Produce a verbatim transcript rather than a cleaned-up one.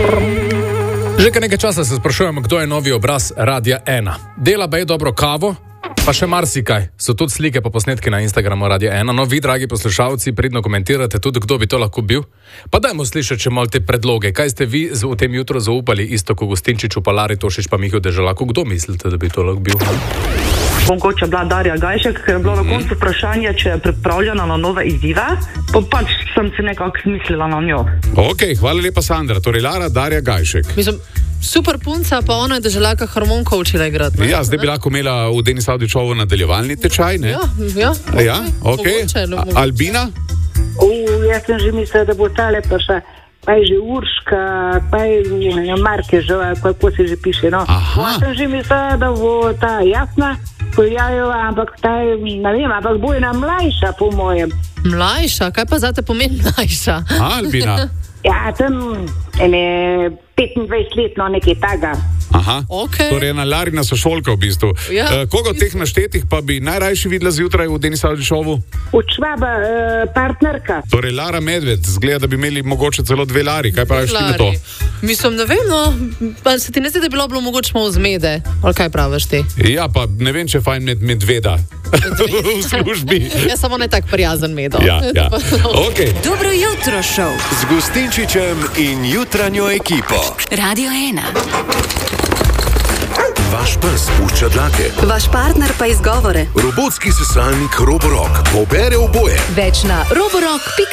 Že kar nekaj časa se sprašujemo, kdo je novi obraz Radia ena. Dela bej dobro kavo, pa še marsikaj. So tudi slike pa posnetki na Instagramu Radia ena. No, vi, dragi poslušalci, pridno komentirate tudi, kdo bi to lahko bil. Pa dajmo slišati še malo te predloge. Kaj ste vi v tem jutru zaupali Iztoku Gustinčiču, pa Lari Tošič, pa Mihu Deželaku? Kdo mislite, da bi to lahko bil? Mogoče bila Darja Gajšek, ker je bilo na koncu vprašanje, če je pripravljena na nove izzive, pa pač sem se nekako smislila na njo. Ok, hvala lepa, Sandra. Torej, Lara, Darja Gajšek. Mislim, super punca, pa ona je Deželaka harmonko učila igrati. Ne? Ja, zdaj bi lahko imela v Denis Avdićovu nadaljevalni tečaj, ne? Ja, ja. Ja, ok. Mogoče, mogoče. Albina? Uh, jaz sem že mislila, da bo tale pa še, pa je že Urška, pa je Markežova, kako se že piše, no. Aha. Jaz sem že mislila, da bo ta Jasna Poljajeva, ampak ta, ne vem, ampak bo ena mlajša, po mojem. Mlajša? Kaj pa zate pomeni mlajša? A, Albina? Ja, tam ene petindvajset let, no, nekaj taga. Aha, Ok. torej ena Larina sošolka v bistvu. Ja. Eh, koga od teh naštetih pa bi najrajši videla zjutraj v Denis Avdićovu? Od Švaba, eh, partnerka. Torej, Lara Medved, zgleda, da bi imeli mogoče celo dve Lari. Kaj praviš ti na to? Lari. Mislim, ne vem, no, pa se ti ne zdi, da bi bilo bilo mogoče malo zmede? Ali kaj praviš ti? Ja, pa ne vem, če je fajn med medveda v službi. Ja, samo ne tak prijazen medo. Ja, ja. Ok. Dobro jutro, šov. Z Gustinčičem in jutranjo ekipo. Radio ena. Vaš pes pušča dlake. Vaš partner pa izgovore. Robotski sesalnik Roborock pobere oboje. Več na roborock pika si.